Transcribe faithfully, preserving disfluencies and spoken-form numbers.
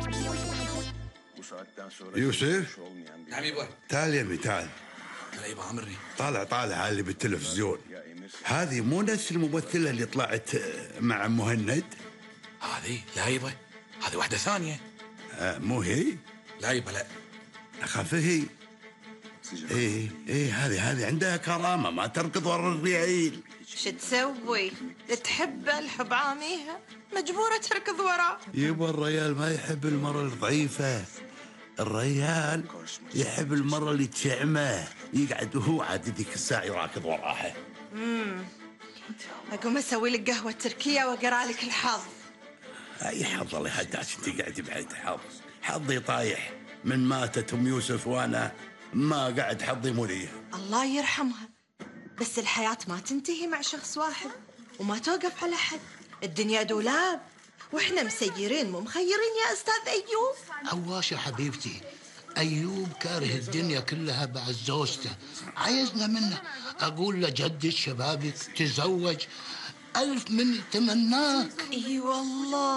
يوسف، نعم يبا. تعال يمي تعال. لا يبا عمرني. طالع طالع اللي بالتلفزيون. هذه مو نفس الممثلة اللي طلعت مع مهند؟ هذه لا يبا، هذه واحدة ثانية. آه مو هي؟ لا يبا لا. أخاف هي. إيه إيه هذه هذه عندها كرامة، ما تركض ورا الريعيل. شو تسوي؟ تحب الحب عاميها مجبورة تركض وراه. يبا الريال ما يحب المرة الضعيفة، الريال يحب المرة اللي تشعمه، يقعد وهو عاد ذيك الساعة يراكض وراها. امم أقوم أسوي لك قهوة تركية وأقرأ لك الحظ. أي حظ الله يهداك، أنت قاعد بعد حظ، حظي طايح من ماتت أم يوسف وأنا ما قاعد حظي مليه. الله يرحمها، بس الحياة ما تنتهي مع شخص واحد وما توقف على حد، الدنيا دولاب وإحنا مسيرين مو مخيرين يا أستاذ أيوب. عواشة حبيبتي، أيوب كاره الدنيا كلها بعد زوجته، عايزنا منه. أقول لجدد شبابك تزوج، ألف من تمناك. إي والله.